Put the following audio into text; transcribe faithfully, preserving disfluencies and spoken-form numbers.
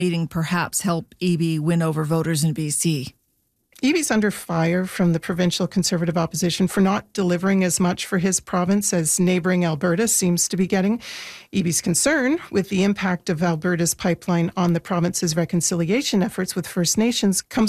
meeting perhaps help Eby win over voters in B C? Eby's under fire from the provincial Conservative opposition for not delivering as much for his province as neighbouring Alberta seems to be getting. Eby's concern with the impact of Alberta's pipeline on the province's reconciliation efforts with First Nations comes